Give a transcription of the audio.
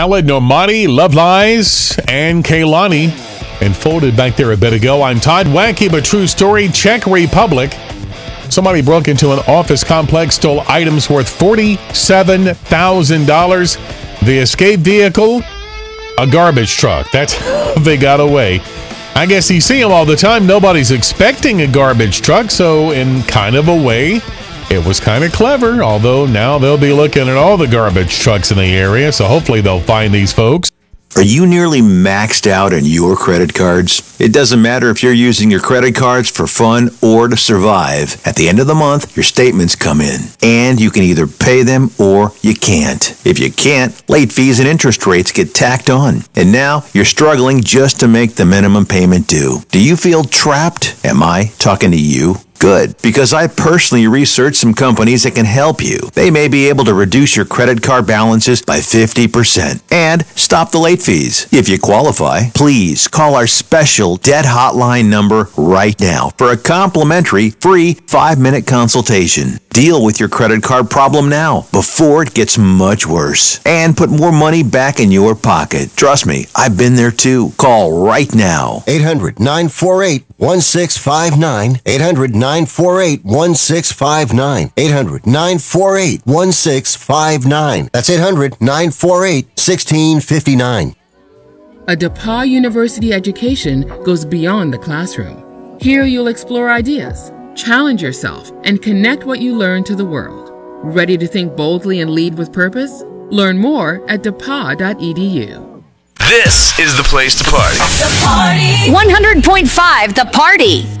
Khaled, Normani, Love Lies, and Kaylani. And folded back there a bit ago. I'm Todd. Wacky but true story. Czech Republic. Somebody broke into an office complex, stole items worth $47,000. The escape vehicle, a garbage truck. That's how they got away. I guess you see them all the time. Nobody's expecting a garbage truck, so in kind of a way, it was kind of clever, although now they'll be looking at all the garbage trucks in the area, so hopefully they'll find these folks. Are you nearly maxed out on your credit cards? It doesn't matter if you're using your credit cards for fun or to survive. At the end of the month, your statements come in, and you can either pay them or you can't. If you can't, late fees and interest rates get tacked on. And now you're struggling just to make the minimum payment due. Do you feel trapped? Am I talking to you? Good, because I personally researched some companies that can help you. They may be able to reduce your credit card balances by 50% and stop the late fees. If you qualify, please call our special debt hotline number right now for a complimentary free 5-minute consultation. Deal with your credit card problem now before it gets much worse and put more money back in your pocket. Trust me, I've been there too. Call right now. 800-948-1659. 800-948-1659. 800-948-1659. That's 800-948-1659. A DePauw University education goes beyond the classroom. Here you'll explore ideas, challenge yourself, and connect what you learn to the world. Ready to think boldly and lead with purpose? Learn more at depaw.edu. This is the place to party. The Party. 100.5 The Party.